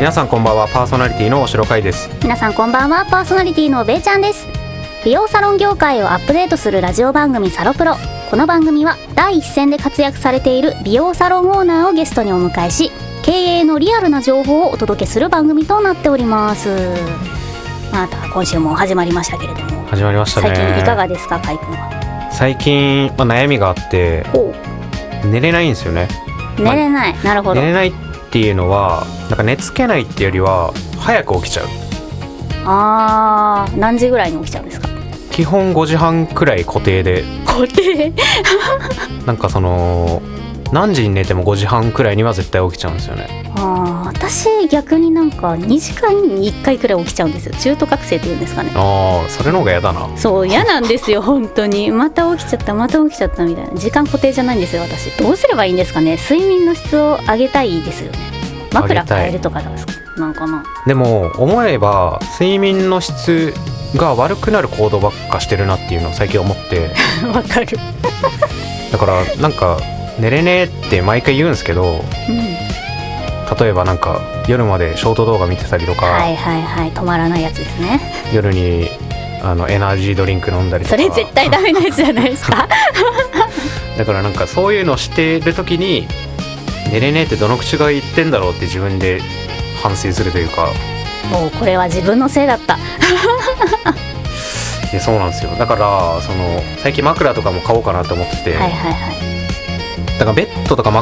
皆さんこんばんは、パーソナリティのおしろかいです。 皆さんこんばんは、パーソナリティのべいちゃんです。美容サロン業界をアップデートするラジオ番組サロプロ。この番組は第一線で活躍されている美容サロンオーナーをゲストにお迎えし、経営のリアルな情報をお届けする番組となっております。また今週も始まりましたけれども、 始まりましたね。 最近いかがですか、かいくんは。 最近、悩みがあって寝れないんですよね。 寝れない、なるほど。 寝れないっていうのはなんか寝つけないっていうよりは早く起きちゃう。 何時ぐらいに起きちゃうんですか？ 基本5時半くらい固定で。 固定なんか何時に寝ても5時半くらいには絶対起きちゃうんですよね。 私逆になんか2時間に1回くらい起きちゃうんですよ。中途覚醒っていうんですかね。 それの方が嫌だな。 そう嫌なんですよ本当に。また起きちゃったみたいな。時間固定じないんですよ私。どうすればいいんですかね。睡眠の質を上げたいですよね。枕変えるとかですかなんかな。でも思えば睡眠の質が悪くなる行動ばっかしてるなっていうのを最近思ってわかるだからなんか寝れねえって毎回言うんですけど、例えばなんか夜までショート動画見てたりとか、 止まらないやつですね。 夜にエナジードリンク飲んだりとか。 それ絶対ダメなやつじゃないですかだからなんかそういうのしてる時に寝れねえってどの口が言ってんだろうって自分で反省するというか、 もうこれは自分のせいだったでそうなんですよ。だから最近枕とかも買おうかなと思ってて、だからベッドとか